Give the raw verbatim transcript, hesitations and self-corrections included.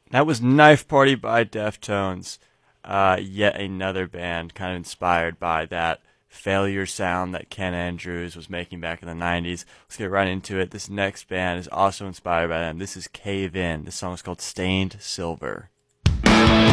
That was Knife Party by Deftones. Uh, yet another band kind of inspired by that failure sound that Ken Andrews was making back in the nineties. Let's get right into it. This next band is also inspired by them. This is Cave In. This song is called Stained Silver.